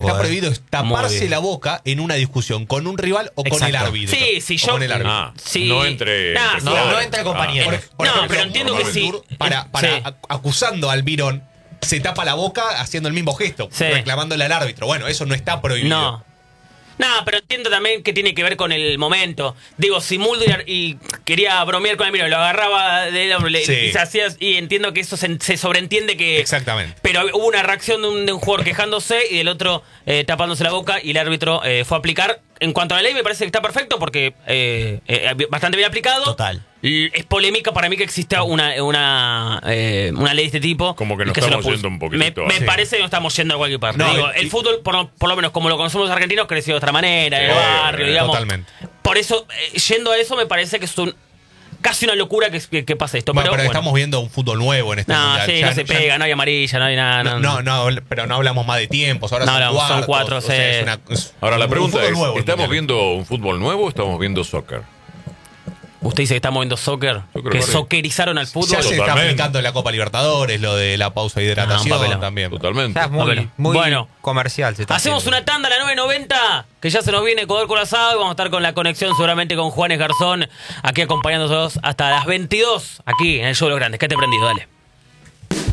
está prohibido es taparse la boca en una discusión con un rival o con el árbitro. Sí, yo. Con el árbitro. No entre. No entre compañeros. Por ejemplo, pero entiendo que sí. Acusando al Virón, se tapa la boca haciendo el mismo gesto, reclamándole al árbitro. Bueno, eso no está prohibido. No, pero entiendo también que tiene que ver con el momento. Digo, si Mulder y quería bromear con el Mirón, lo agarraba del hombro y se hacía, y entiendo que eso se sobreentiende que... Exactamente. Pero hubo una reacción de un jugador quejándose y del otro tapándose la boca, y el árbitro fue a aplicar. En cuanto a la ley, me parece que está perfecto porque bastante bien aplicado. Total. Es polémica para mí que exista una ley de este tipo. Como que nos se estamos lo yendo un poquito. Me parece que no estamos yendo a cualquier parte. No, Digo, el fútbol, por lo menos como lo conocemos los argentinos, creció de otra manera, en el barrio, digamos. Totalmente. Por eso, yendo a eso, me parece que es casi una locura que pase esto. Bueno, pero estamos viendo un fútbol nuevo en este mundial. Sí, no se pega, no hay amarilla, no hay nada. No, pero no hablamos más de tiempos. Ahora son cuatro. Ahora la pregunta es, nuevo, ¿estamos viendo un fútbol nuevo o estamos viendo soccer? ¿Usted dice que estamos viendo soccer? ¿Que soccerizaron al fútbol? Ya se está aplicando en la Copa Libertadores, lo de la pausa de hidratación también. Totalmente. Está muy Bueno, comercial. Hacemos una tanda a la 9:90, que ya se nos viene Ecuador Curazao, y vamos a estar con la conexión seguramente con Juanes Garzón, aquí acompañándonos hasta las 22, aquí en el Show de los Grandes. Quédate prendido, dale.